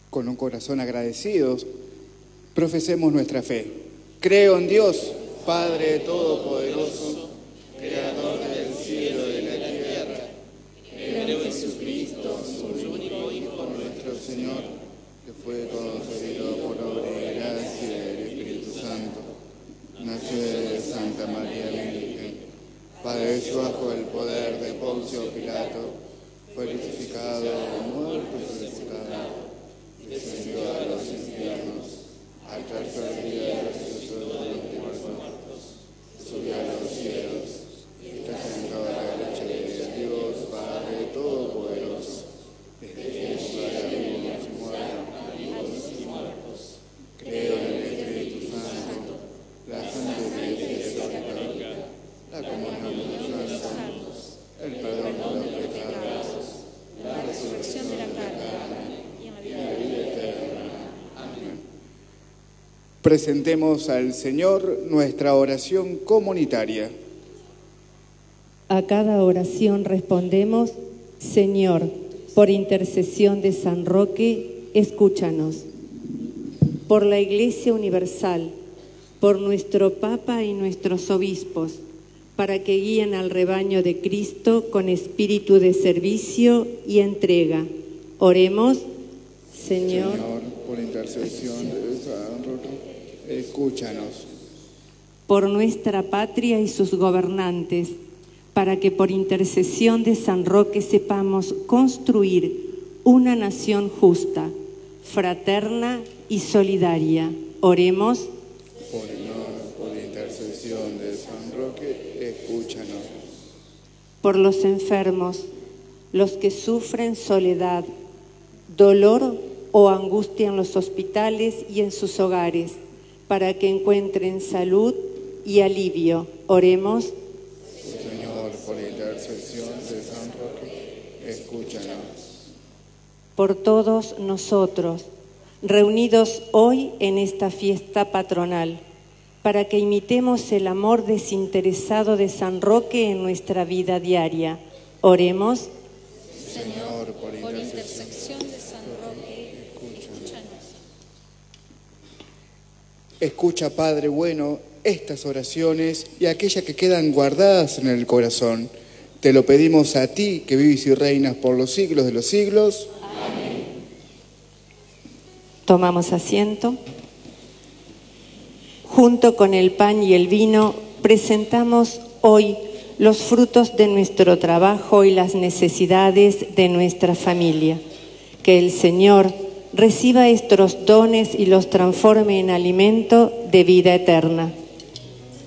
Con un corazón agradecidos, profesemos nuestra fe. Creo en Dios, Padre Todopoderoso, Creador del cielo y de la tierra. Creo en Jesucristo, su único Hijo, nuestro Señor, que fue concebido por obra y gracia del Espíritu Santo. Nació de Santa María Virgen, padeció bajo el poder de Poncio Pilato, fue crucificado, muerto y sepultado, descendió a los infiernos, al tercer día resucitó de los muertos, subió a los cielos, está sentado a la derecha de Dios, Padre Todopoderoso, desde que juzgará a vivos y muertos. Creo en el Espíritu Santo, la Santa Iglesia Católica, la comunión de los santos, el perdón de los pecados, la resurrección de la carne y la vida eterna. Amén. Presentemos al Señor nuestra oración comunitaria. A cada oración respondemos: Señor, por intercesión de San Roque, escúchanos. Por la Iglesia Universal, por nuestro Papa y nuestros obispos, para que guíen al rebaño de Cristo con espíritu de servicio y entrega. Oremos. Señor, por intercesión de San Roque, escúchanos. Por nuestra patria y sus gobernantes, para que por intercesión de San Roque sepamos construir una nación justa, fraterna y solidaria. Oremos. Por intercesión de San Roque, escúchanos. Por los enfermos, los que sufren soledad, dolor o angustia en los hospitales y en sus hogares, para que encuentren salud y alivio. Oremos. Señor, por intercesión de San Roque, escúchanos. Por todos nosotros, reunidos hoy en esta fiesta patronal, para que imitemos el amor desinteresado de San Roque en nuestra vida diaria. Oremos. Señor, por intercesión de San Roque, escúchanos. Escucha, Padre bueno, estas oraciones y aquellas que quedan guardadas en el corazón. Te lo pedimos a ti, que vives y reinas por los siglos de los siglos. Amén. Tomamos asiento. Junto con el pan y el vino, presentamos hoy los frutos de nuestro trabajo y las necesidades de nuestra familia. Que el Señor reciba estos dones y los transforme en alimento de vida eterna.